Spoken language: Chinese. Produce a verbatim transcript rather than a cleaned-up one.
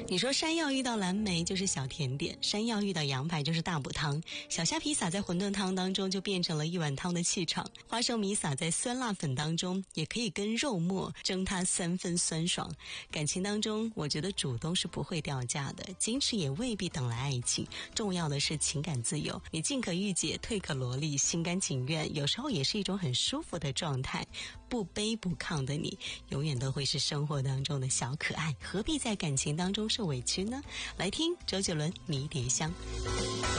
你说山药遇到蓝莓就是小甜点，山药遇到羊排就是大补汤，小虾皮撒在馄饨汤当中就变成了一碗汤的气场，花生米撒在酸辣粉当中也可以跟肉末蒸它三分酸爽。感情当中我觉得主动是不会掉价的，矜持也未必等来爱情，重要的是情感自由，你进可御姐退可萝莉，心甘情愿有时候也是一种很舒服的状态。不卑不亢的你永远都会是生活当中的小可爱，何必在感情当中受委屈呢？来听周杰伦《迷迭香》。